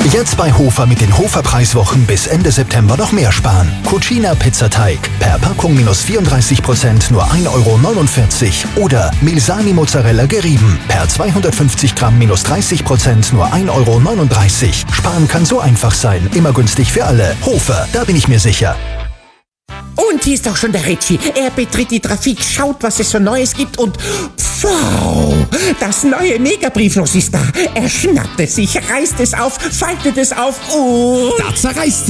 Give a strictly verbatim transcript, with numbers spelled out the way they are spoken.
Jetzt bei Hofer mit den Hofer-Preiswochen bis Ende September noch mehr sparen. Cucina Pizzateig per Packung minus vierunddreißig Prozent nur ein Euro neunundvierzig. Oder Milsani Mozzarella gerieben per zweihundertfünfzig Gramm minus dreißig Prozent nur ein Euro neununddreißig. Sparen kann so einfach sein. Immer günstig für alle. Hofer, da bin ich mir sicher. Und hier ist auch schon der Ritchie. Er betritt die Trafik, schaut, was es so Neues gibt und... Wow! Das neue Megabrieflos ist da. Er schnappt es sich, reißt es auf, faltet es auf und... Da zerreißt